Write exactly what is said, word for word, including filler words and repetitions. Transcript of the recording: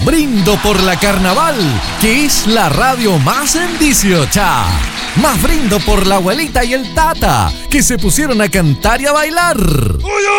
Brindo por la Carnaval, que es la radio más en dieciocho. Más brindo por la abuelita y el tata, que se pusieron a cantar y a bailar.